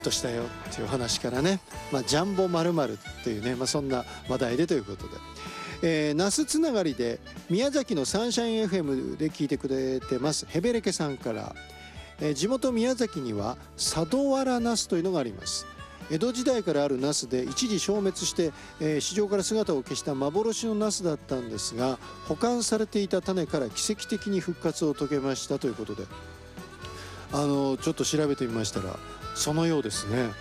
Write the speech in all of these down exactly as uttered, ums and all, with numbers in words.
としたよっていう話からね、まあ、ジャンボ〇〇っていうね、まあ、そんな話題でということで、えー、那須つながりで宮崎のサンシャイン エフエム で聞いてくれてますヘベレケさんから、えー、地元宮崎には佐渡わらナスというのがあります。江戸時代からあるナスで一時消滅して、えー、市場から姿を消した幻のナスだったんですが、保管されていた種から奇跡的に復活を遂げましたということで、あのちょっと調べてみましたらそのようですね。うんね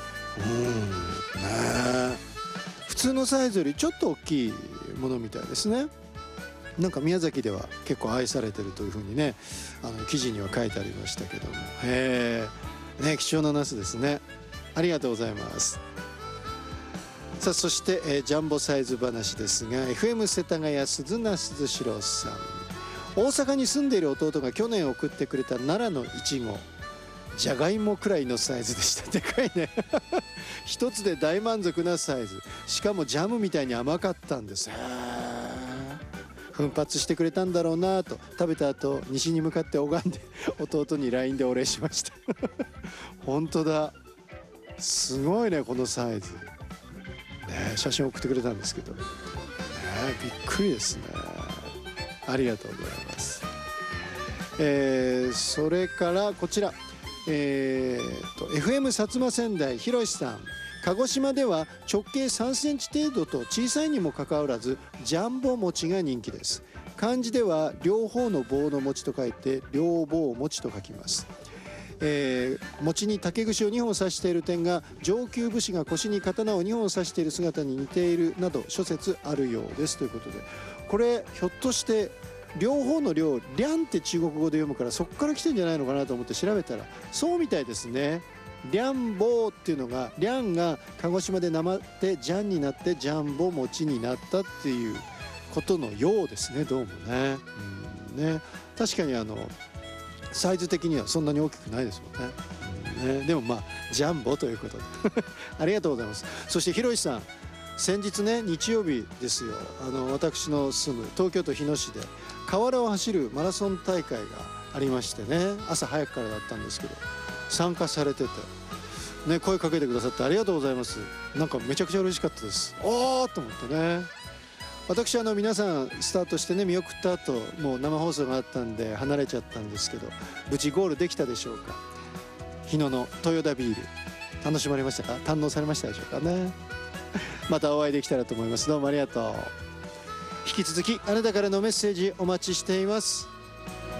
え、普通のサイズよりちょっと大きいものみたいですね。なんか宮崎では結構愛されてるというふうにね、あの記事には書いてありましたけども、へえ、ね、貴重なナスですね。ありがとうございます。さあそして、えー、ジャンボサイズ話ですが エフエム 世田谷鈴名鈴代さん、大阪に住んでいる弟が去年送ってくれた奈良のいちご、じゃがいもくらいのサイズでした。でかいね一つで大満足なサイズ、しかもジャムみたいに甘かったんです。奮発してくれたんだろうなと、食べた後西に向かって拝んで弟に ライン でお礼しました本当だ、すごいねこのサイズね。写真送ってくれたんですけどね、びっくりですね。ありがとうございます。えー、それからこちら、えー、と エフエム 薩摩仙台ひろしさん、鹿児島では直径さんセンチ程度と小さいにもかかわらずジャンボ餅が人気です。漢字では両方の棒の餅と書いて両棒餅と書きます。えー、餅に竹串をにほん刺している点が上級武士が腰に刀をにほん刺している姿に似ているなど諸説あるようですということで、これひょっとして両方の両、リャンって中国語で読むからそこから来てんじゃないのかなと思って調べたらそうみたいですね。リャンボーっていうのが、リャンが鹿児島でなまってジャンになってジャンボ餅になったっていうことのようですね、どうもね。うんね、確かにあのサイズ的にはそんなに大きくないですもんね。うんね、でもまあジャンボということでありがとうございます。そしてひろしさん、先日ね日曜日ですよ、あの私の住む東京都日野市で河原を走るマラソン大会がありましてね、朝早くからだったんですけど参加されてて、ね、声かけてくださってありがとうございます。なんかめちゃくちゃ嬉しかったです。おーと思ってね。私あの皆さんスタートしてね見送った後もう生放送があったんで離れちゃったんですけど、無事ゴールできたでしょうか。日野の豊田ビール楽しまれましたか、堪能されましたでしょうかねまたお会いできたらと思います。どうもありがとう。引き続きあなたからのメッセージお待ちしています。